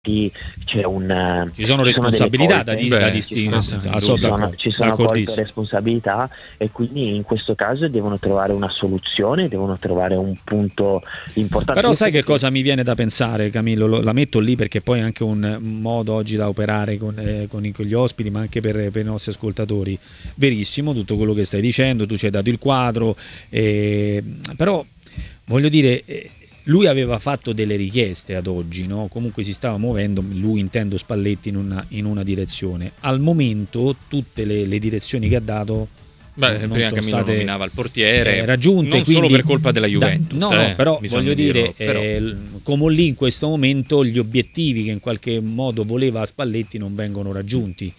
c'è ci sono responsabilità da distinguere, ci sono colte responsabilità, e quindi in questo caso devono trovare una soluzione, devono trovare un punto importante. Però sai che cosa mi viene da pensare, Camillo? La metto lì perché poi è anche un modo oggi da operare con gli ospiti, ma anche per i nostri ascoltatori. Verissimo tutto quello che stai dicendo, tu ci hai dato il quadro, però voglio dire, lui aveva fatto delle richieste ad oggi, no? Comunque si stava muovendo, lui, intendo Spalletti, in una direzione. Al momento tutte le direzioni che ha dato non prima sono Camillo state nominava il portiere raggiunte, non quindi, solo per colpa della Juventus, però voglio dire, però. come lì in questo momento gli obiettivi che in qualche modo voleva Spalletti non vengono raggiunti.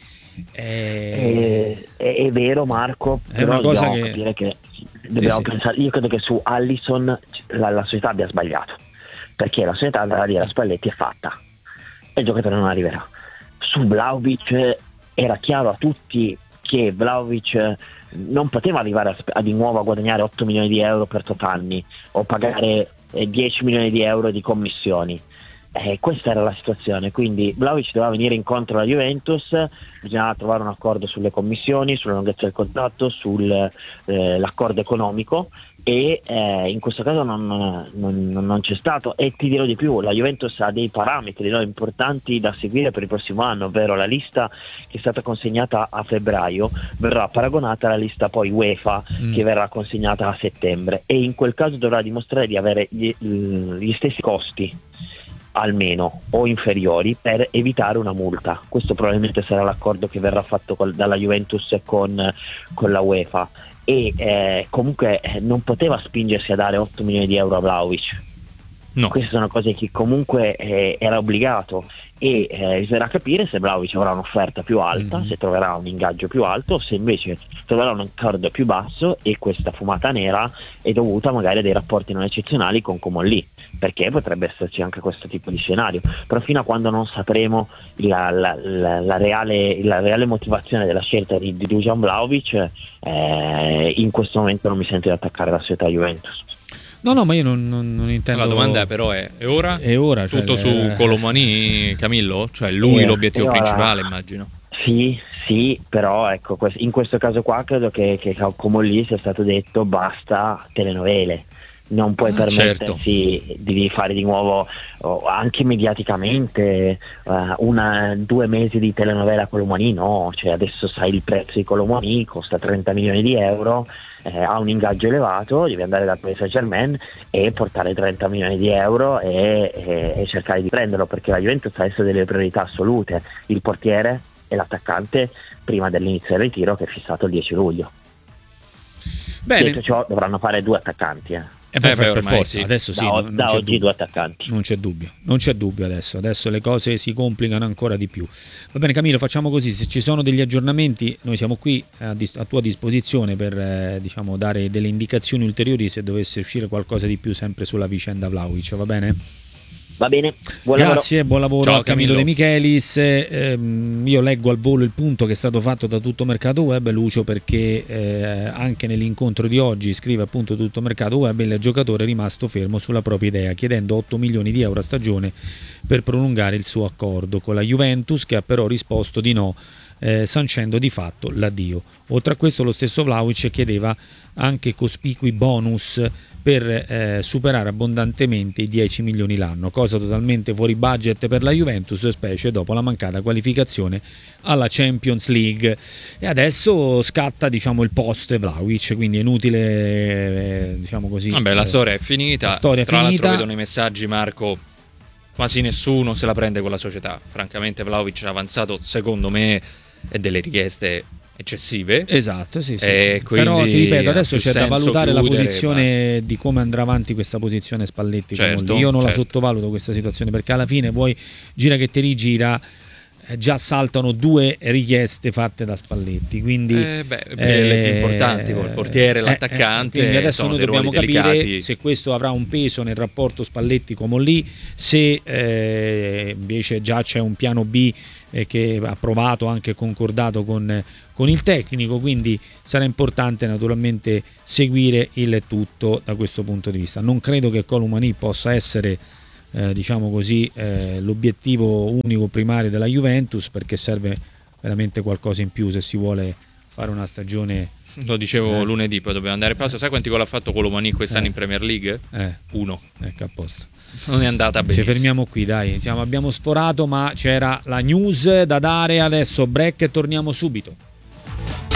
È vero, Marco, però dobbiamo capire che pensare. Io credo che su Alisson la società abbia sbagliato, perché la società andrà a dire a Spalletti è fatta e il giocatore non arriverà. Su Vlahovic era chiaro a tutti che Vlahovic non poteva arrivare di nuovo a guadagnare 8 milioni di euro per tot anni o pagare 10 milioni di euro di commissioni. Questa era la situazione, quindi Vlahovic doveva venire incontro alla Juventus, bisognava trovare un accordo sulle commissioni, sulla lunghezza del contratto, sull'accordo economico, e in questo caso non c'è stato. E ti dirò di più, la Juventus ha dei parametri importanti da seguire per il prossimo anno, ovvero la lista che è stata consegnata a febbraio verrà paragonata alla lista poi UEFA che verrà consegnata a settembre, e in quel caso dovrà dimostrare di avere gli stessi costi almeno o inferiori per evitare una multa. Questo probabilmente sarà l'accordo che verrà fatto dalla Juventus con la UEFA, e comunque non poteva spingersi a dare 8 milioni di euro a Vlahovic. No. Queste sono cose che comunque era obbligato, e bisognerà capire se Vlahovic avrà un'offerta più alta, se troverà un ingaggio più alto, o se invece troverà un accordo più basso, e questa fumata nera è dovuta magari a dei rapporti non eccezionali con Comolli, perché potrebbe esserci anche questo tipo di scenario. Però fino a quando non sapremo la reale motivazione della scelta di Dusan Vlahovic, in questo momento non mi sento di attaccare la società Juventus. No, ma io non intendo. La domanda però è ora? È ora, tutto su Colomani, Camillo? Cioè lui l'obiettivo principale, immagino. Sì, però ecco, in questo caso qua credo che come lì sia stato detto basta telenovele. Non puoi permettersi di fare di nuovo, anche mediaticamente, 2 mesi di telenovela Colomani, no. Cioè adesso sai il prezzo di Colomani, costa 30 milioni di euro, ha un ingaggio elevato, devi andare dal Paris Saint-Germain e portare 30 milioni di euro e cercare di prenderlo, perché la Juventus ha adesso delle priorità assolute: il portiere e l'attaccante, prima dell'inizio del ritiro che è fissato il 10 luglio. Bene. Detto ciò, dovranno fare 2 attaccanti. Per forza. Sì. Adesso sì, da oggi 2 attaccanti. Non c'è dubbio adesso le cose si complicano ancora di più. Va bene Camillo, facciamo così: se ci sono degli aggiornamenti noi siamo qui a tua disposizione per dare delle indicazioni ulteriori se dovesse uscire qualcosa di più sempre sulla vicenda Vlahovic, va bene? Va bene, grazie, buon lavoro. Ciao, a Camillo De Michelis. Io leggo al volo il punto che è stato fatto da Tutto Mercato Web, Lucio, perché anche nell'incontro di oggi, scrive appunto Tutto Mercato Web, il giocatore è rimasto fermo sulla propria idea, chiedendo 8 milioni di euro a stagione per prolungare il suo accordo con la Juventus, che ha però risposto di no, sancendo di fatto l'addio. Oltre a questo, lo stesso Vlahovic chiedeva anche cospicui bonus per superare abbondantemente i 10 milioni l'anno, cosa totalmente fuori budget per la Juventus, specie dopo la mancata qualificazione alla Champions League. E adesso scatta il post Vlahovic, quindi è inutile così. Vabbè, la storia è finita. Tra l'altro vedo nei messaggi, Marco, quasi nessuno se la prende con la società. Francamente Vlahovic ha avanzato, secondo me, e delle richieste eccessive. Esatto, sì. Però ti ripeto, adesso c'è da valutare la posizione di come andrà avanti questa posizione Spalletti. Io non la sottovaluto questa situazione, perché alla fine poi gira che ti rigira, già saltano 2 richieste fatte da Spalletti, quindi le più importanti col portiere e l'attaccante. Quindi adesso sono noi dobbiamo capire delicati. se questo avrà un peso nel rapporto Spalletti-Comolli, se invece già c'è un piano B che ha approvato, anche concordato con il tecnico, quindi sarà importante naturalmente seguire il tutto da questo punto di vista. Non credo che Colomani possa essere diciamo così, l'obiettivo unico primario della Juventus, perché serve veramente qualcosa in più se si vuole fare una stagione. Lo dicevo lunedì, poi dobbiamo andare in pausa. Sai quanti gol ha fatto Colomani quest'anno in Premier League? 1. Ecco, a posto. Non è andata bene. Ci fermiamo qui, dai. Abbiamo sforato, ma c'era la news da dare adesso. Break e torniamo subito.